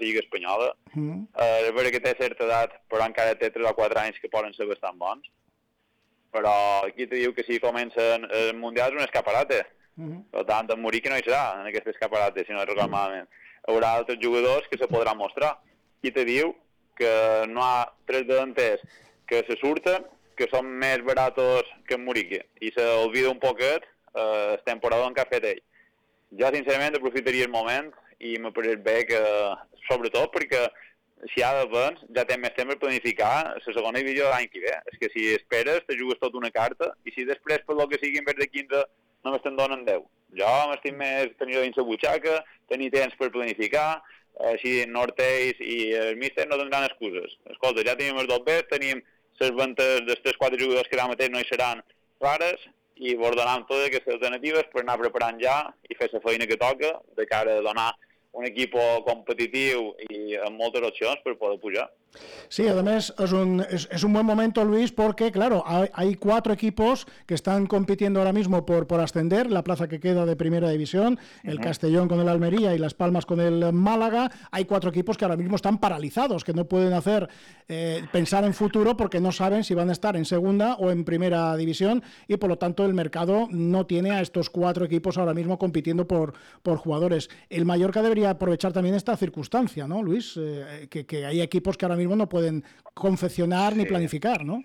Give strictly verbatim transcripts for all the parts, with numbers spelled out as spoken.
la Lliga Espanyola. Mm. Uh, és veritat que té certa edat, però encara té tres o quatre anys que poden ser bastant bons. Però aquí te diu que si comencen el Mundial és un escaparate. Mm. Per tant, en Muriqui no hi serà en aquest escaparate, si no recordo malament. Hi haurà altres jugadors que se podran mostrar. Aquí te diu que no hi ha tres delanters que se surten, que són més baratos que en Muriqui, i s'olvida un poquet eh, el temporador que ha fet ell. Jo, sincerament, aprofitaria el moment i m'ha pareix bé que, sobretot perquè si ha de vens, ja té més temps per planificar la segona divisió de l'any que ve. És que si esperes, te jugues tota una carta, i si després, per lo que sigui, en vez de quinze, només te'n donen deu. Jo m'estic més tenir dins la butxaca, tenir temps per planificar, així Norteis i el míster no tindran excuses. Escolta, ja tenim els dos bets, tenim les ventes dels tres quatre jugadors que ara mateix no hi seran rares, i ordenam totes aquestes alternatives per anar preparant ja i fer la feina que toca de cara a donar un equipo competitivo y amb moltes opciones para poder pujar. Sí, además es un, es, es un buen momento, Luis, porque, claro, hay, hay cuatro equipos que están compitiendo ahora mismo por, por ascender, la plaza que queda de Primera División, el uh-huh. Castellón con el Almería y Las Palmas con el Málaga. Hay cuatro equipos que ahora mismo están paralizados, que no pueden hacer eh, pensar en futuro porque no saben si van a estar en Segunda o en Primera División, y por lo tanto el mercado no tiene a estos cuatro equipos ahora mismo compitiendo por, por jugadores. El Mallorca debería aprovechar también esta circunstancia, ¿no, Luis? Eh, que, que hay equipos que ahora mismo no pueden confeccionar sí. ni planificar, ¿no?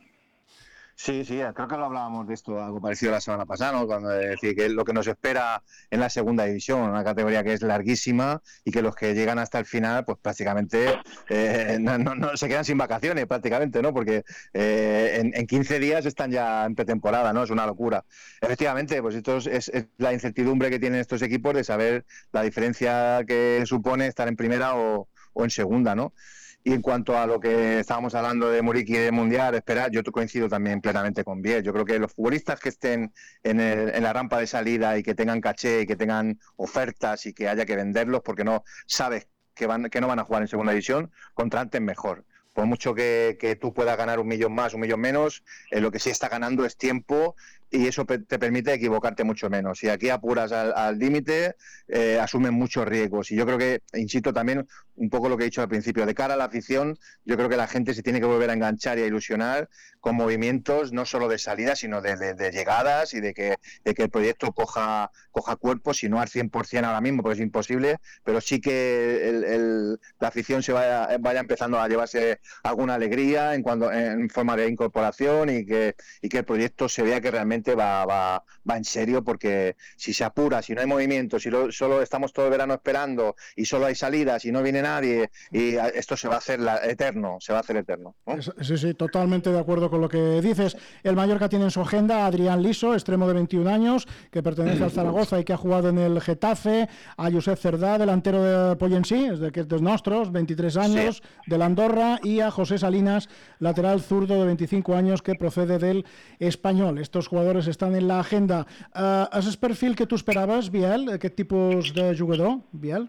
Sí, sí, creo que lo hablábamos de esto, algo parecido la semana pasada, ¿no? Cuando decir que lo que nos espera en la segunda división, una categoría que es larguísima y que los que llegan hasta el final, pues prácticamente eh, no, no, no se quedan sin vacaciones, prácticamente, ¿no? Porque eh, en, en quince días están ya en pretemporada, ¿no? Es una locura. Efectivamente, pues esto es, es, es la incertidumbre que tienen estos equipos de saber la diferencia que supone estar en primera o, o en segunda, ¿no? Y en cuanto a lo que estábamos hablando de Muriqui y de Mundial, esperar, yo coincido también plenamente con Biel. Yo creo que los futbolistas que estén en, el, en la rampa de salida y que tengan caché y que tengan ofertas y que haya que venderlos porque no sabes que, van, que no van a jugar en segunda división, contra antes mejor. Por mucho que, que tú puedas ganar un millón más, un millón menos, eh, lo que sí está ganando es tiempo y eso pe- te permite equivocarte mucho menos. Si aquí apuras al límite, eh, asumen muchos riesgos. Y yo creo que, insisto también, un poco lo que he dicho al principio, de cara a la afición, yo creo que la gente se tiene que volver a enganchar y a ilusionar con movimientos no solo de salida, sino de, de, de llegadas y de que, de que el proyecto coja, coja cuerpo, si no al cien por ciento ahora mismo, porque es imposible, pero sí que el, el, la afición se vaya, vaya empezando a llevarse alguna alegría en, cuando, en forma de incorporación y que, y que el proyecto se vea que realmente Va, va, va en serio, porque si se apura, si no hay movimiento, si lo, solo estamos todo el verano esperando y solo hay salidas y no viene nadie, y esto se va a hacer la, eterno, se va a hacer eterno, ¿no? Sí, sí, totalmente de acuerdo con lo que dices. El Mallorca tiene en su agenda a Adrián Liso, extremo de veintiún años, que pertenece al Zaragoza y que ha jugado en el Getafe, a Josep Cerdá, delantero de Pollensí, es de que es de nuestros, veintitrés años, sí. de la Andorra, y a José Salinas, lateral zurdo de veinticinco años, que procede del Español. Estos jugadores están en la agenda. Uh, és el perfil que tu esperaves, Biel, aquest tipus de jugador, Biel?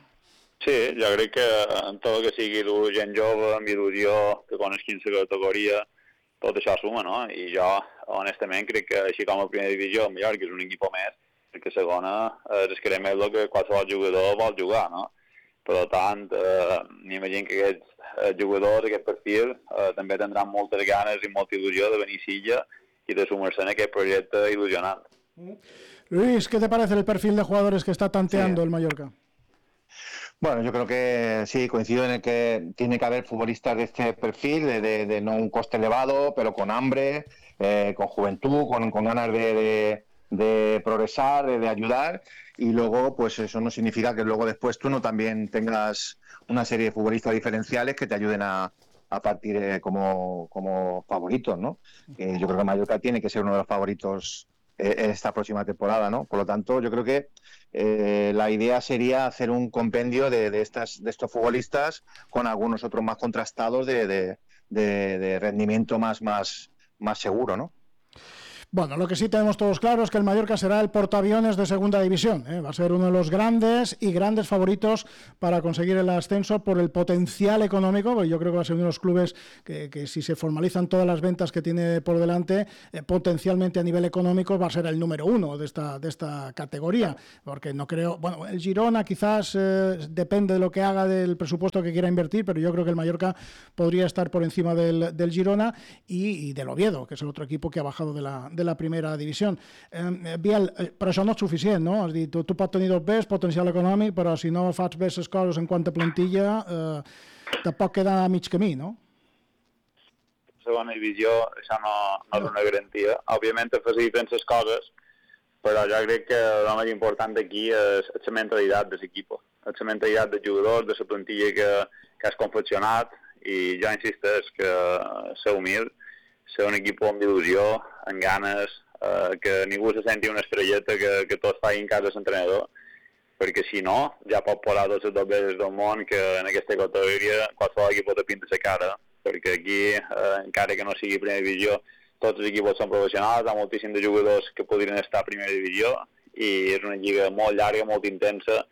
Sí, jo crec que en tot que sigui dur gent jove, amb il·lusió, que coneix quinze categoria, tot això suma, no? I jo, honestament, crec que així com a primera divisió, el Mallorca és un equip més, perquè segona és que més el que qualsevol jugador vol jugar, no? Per tant, eh, m'imagino que aquests jugadors, aquest perfil, eh, també tindran moltes ganes i molta il·lusió de venir a Silla y de sumarse en aquel proyecto ilusionante. Luis, ¿qué te parece el perfil de jugadores que está tanteando sí. el Mallorca? Bueno, yo creo que sí, coincido en el que tiene que haber futbolistas de este perfil, de, de, de no un coste elevado, pero con hambre, eh, con juventud, con, con ganas de, de, de progresar, de, de ayudar, y luego pues eso no significa que luego después tú no también tengas una serie de futbolistas diferenciales que te ayuden a a partir eh, como, como favoritos, ¿no? Eh, yo creo que Mallorca tiene que ser uno de los favoritos eh, esta próxima temporada, ¿no? Por lo tanto, yo creo que eh, la idea sería hacer un compendio de, de, estas, de estos futbolistas con algunos otros más contrastados de, de, de, de rendimiento más, más, más seguro, ¿no? Bueno, lo que sí tenemos todos claro es que el Mallorca será el portaaviones de segunda división, ¿eh? Va a ser uno de los grandes y grandes favoritos para conseguir el ascenso por el potencial económico, porque yo creo que va a ser uno de los clubes que, que si se formalizan todas las ventas que tiene por delante, eh, potencialmente a nivel económico va a ser el número uno de esta, de esta categoría, porque no creo, bueno, el Girona quizás eh, depende de lo que haga del presupuesto que quiera invertir, pero yo creo que el Mallorca podría estar por encima del, del Girona y, y del Oviedo, que es el otro equipo que ha bajado de la, de la primera división. Eh, Biel, però això no és suficient, no? És dir, tu, tu pots tenir dos Bs, potencial econòmic, però si no fas bé les coses en quant a plantilla, eh, te pot quedar a mig camí, no? Segona divisió, això no, no és una garantia. Òbviament, fas diferents coses, però jo crec que el més important aquí és la mentalitat de l'equip, la mentalitat dels jugadors, de la plantilla que, que has confeccionat, i jo insisteix que ser humil, ser un equip amb il·lusió, amb ganes, eh, que ningú se senti una estrelleta que, que tots facin cas de l'entrenador, perquè si no, ja pot posar tots els dobles del món que en aquesta categoria qualsevol equip te pinta la cara, perquè aquí, eh, encara que no sigui primera divisió, tots els equips són professionals, hi ha moltíssims de jugadors que podrien estar a primera divisió, i és una lliga molt llarga, molt intensa,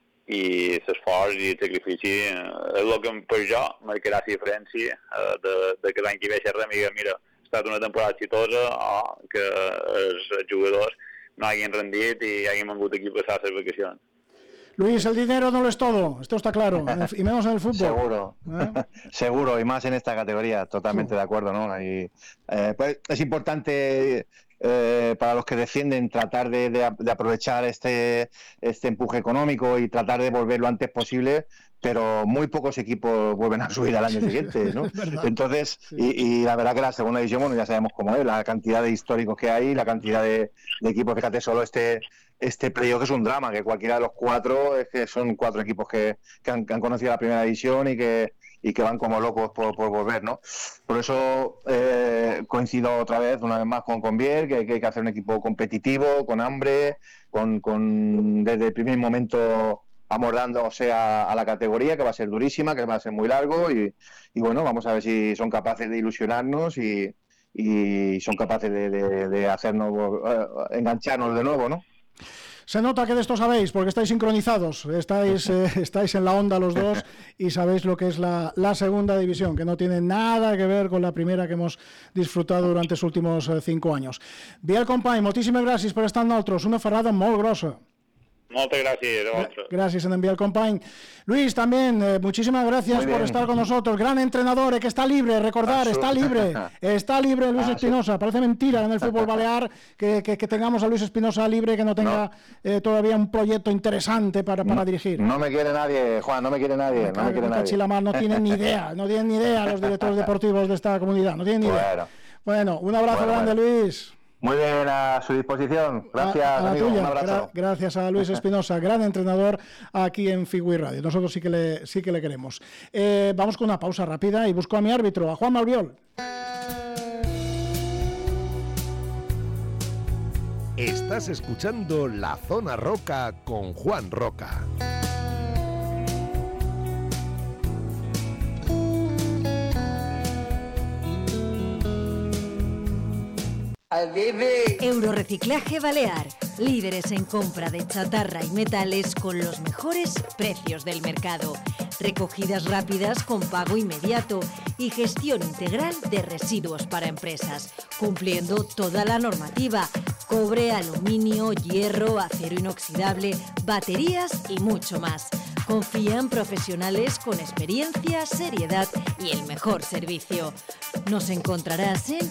i l'esforç i el sacrifici és el que per jo marcarà la diferència de, de que l'any que ve xerrem i mira, ha estat una temporada exitosa o que els jugadors no hagin rendit i hagin vengut aquí a passar les vacacions. Luis, el dinero no lo es todo, esto está claro, y menos en el fútbol. Seguro, ¿eh? Seguro, y más en esta categoría, totalmente de acuerdo, ¿no? Y, eh, pues es importante eh, para los que defienden tratar de, de, de aprovechar este, este empuje económico y tratar de volver lo antes posible, pero muy pocos equipos vuelven a subir al año siguiente, ¿no? Entonces, sí. y, y la verdad que la segunda división, bueno, ya sabemos cómo es, la cantidad de históricos que hay, la cantidad de, de equipos, fíjate, solo este este playoff es un drama, que cualquiera de los cuatro, es que son cuatro equipos que, que, han, que han conocido la primera división y que, y que van como locos por, por volver, ¿no? Por eso eh, coincido otra vez, una vez más, con, con Biel, que, que hay que hacer un equipo competitivo, con hambre, con, con desde el primer momento amordándose a, a la categoría, que va a ser durísima, que va a ser muy largo, y, y bueno, vamos a ver si son capaces de ilusionarnos y, y son capaces de, de, de hacernos eh, engancharnos de nuevo, ¿no? Se nota que de esto sabéis, porque estáis sincronizados, estáis, eh, estáis en la onda los dos y sabéis lo que es la, la segunda división, que no tiene nada que ver con la primera que hemos disfrutado durante los últimos eh, cinco años. Biel company, moltíssimes gràcies per estar amb nosaltres, una ferrada molt grossa. Muchas gracias a vosotros. Gracias, en enviar compañ. Luis, también, eh, muchísimas gracias por estar con nosotros. Gran entrenador, eh, que está libre, recordar, está libre. Está libre Luis ah, Espinosa. Sí. Parece mentira en el fútbol balear que, que, que tengamos a Luis Espinosa libre, que no tenga no. Eh, todavía un proyecto interesante para, para no, dirigir. No me quiere nadie, Juan, no me quiere nadie. No, me quiere nadie. Chilamar, no tienen ni idea, no tienen ni idea los directores deportivos de esta comunidad, no tienen ni idea. Bueno, bueno un abrazo bueno, grande, bueno. Luis. Muy bien, a su disposición. Gracias, a, a amigo. Un abrazo. Gra- gracias a Luis Espinosa, gran entrenador aquí en Figui Radio. Nosotros sí que le, sí que le queremos. Eh, vamos con una pausa rápida y busco a mi árbitro, a Juan Malviol. Estás escuchando La Zona Roca con Juan Roca. Euroreciclaje Balear, líderes en compra de chatarra y metales con los mejores precios del mercado, recogidas rápidas con pago inmediato y gestión integral de residuos para empresas, cumpliendo toda la normativa: cobre, aluminio, hierro, acero inoxidable, baterías y mucho más. Confía en profesionales con experiencia, seriedad y el mejor servicio. Nos encontrarás en